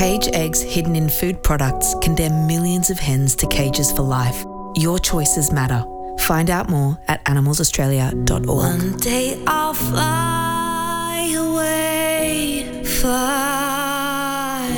Cage eggs hidden in food products condemn millions of hens to cages for life. Your choices matter. Find out more at animalsaustralia.org. One day I'll fly away, fly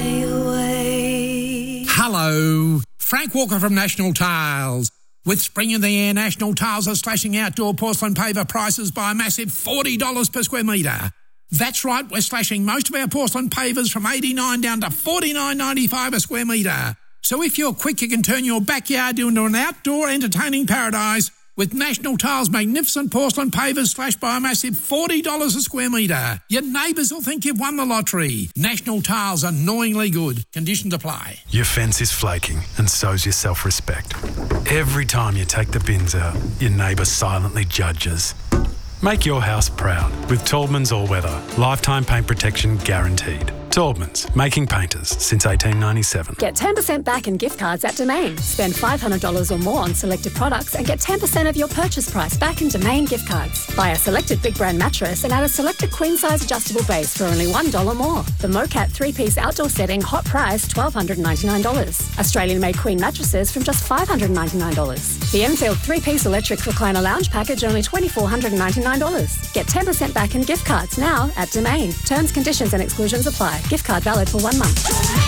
away. Hello, Frank Walker from National Tiles. With spring in the air, National Tiles are slashing outdoor porcelain paver prices by a massive $40 per square metre. That's right, we're slashing most of our porcelain pavers from $89 down to $49.95 a square metre. So if you're quick, you can turn your backyard into an outdoor entertaining paradise with National Tiles' magnificent porcelain pavers slashed by a massive $40 a square metre. Your neighbours will think you've won the lottery. National Tiles, annoyingly good. Conditions apply. Your fence is flaking, and so's your self-respect. Every time you take the bins out, your neighbour silently judges. Make your house proud with Taubman's All Weather. Lifetime paint protection guaranteed. Taubman's, making painters since 1897. Get 10% back in gift cards at Domain. Spend $500 or more on selected products and get 10% of your purchase price back in Domain gift cards. Buy a selected big brand mattress and add a selected queen size adjustable base for only $1 more. The Mocat 3-piece outdoor setting, hot price $1,299. Australian made queen mattresses from just $599. The Enfield 3-piece electric recliner lounge package only $2,499. Get 10% back in gift cards now at Domain. Terms, conditions and exclusions apply. Gift card valid for 1 month.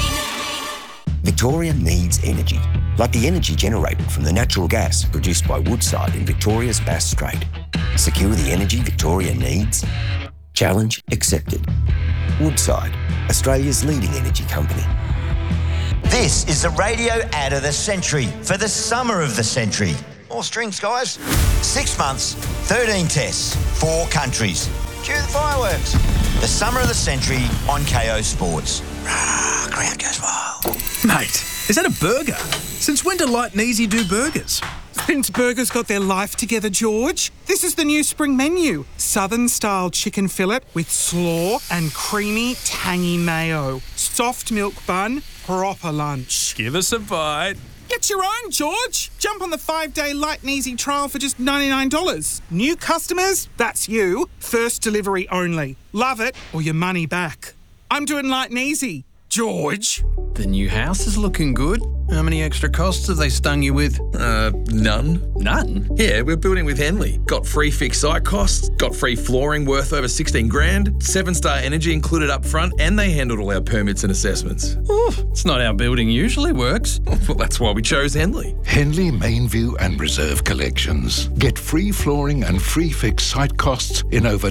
Victoria needs energy, like the energy generated from the natural gas produced by Woodside in Victoria's Bass Strait. Secure the energy Victoria needs? Challenge accepted. Woodside, Australia's leading energy company. This is the radio ad of the century for the summer of the century. More strings, guys. 6 months, 13 tests, 4 countries. Cue the fireworks. The summer of the century on KO Sports. Crowd goes wild. Mate, is that a burger? Since when do Light and Easy do burgers? Since burgers got their life together, George. This is the new spring menu. Southern-style chicken fillet with slaw and creamy, tangy mayo. Soft milk bun, proper lunch. Give us a bite. Get your own, George. Jump on the 5-day Light and Easy trial for just $99. New customers? That's you. First delivery only. Love it or your money back. I'm doing Light and Easy. George. The new house is looking good. How many extra costs have they stung you with? None. None? Yeah, we're building with Henley. Got free fixed site costs, got free flooring worth over 16 grand, 7-star energy included up front, and they handled all our permits and assessments. Ooh, it's not how building usually works. Well, that's why we chose Henley. Henley Mainview and Reserve Collections. Get free flooring and free fixed site costs in over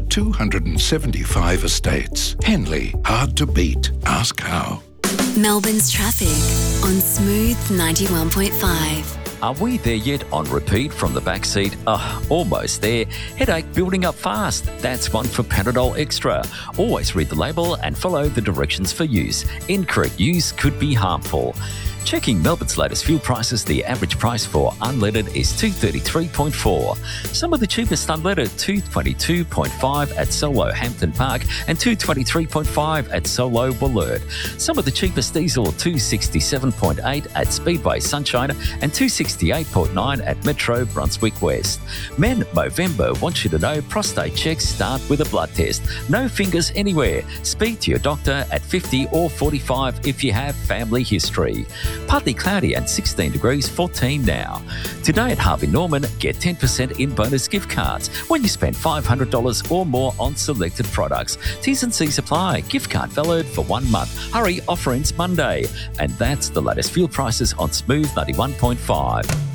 275 estates. Henley, hard to beat. Ask how. Melbourne's traffic on Smooth 91.5. Are we there yet on repeat from the backseat? Almost there. Headache building up fast. That's one for Panadol Extra. Always read the label and follow the directions for use. Incorrect use could be harmful. Checking Melbourne's latest fuel prices, the average price for unleaded is $233.4. Some of the cheapest unleaded, $222.5 at Solo Hampton Park and $223.5 at Solo Wollert. Some of the cheapest diesel, $267.8 at Speedway Sunshine and $268.9 at Metro Brunswick West. Men, Movember wants you to know prostate checks start with a blood test. No fingers anywhere. Speak to your doctor at 50 or 45 if you have family history. Partly cloudy and 16 degrees, 14 now. Today at Harvey Norman, get 10% in bonus gift cards when you spend $500 or more on selected products. T's and C's apply. Gift card valid for 1 month. Hurry, offer ends Monday. And that's the latest fuel prices on Smooth 91.5.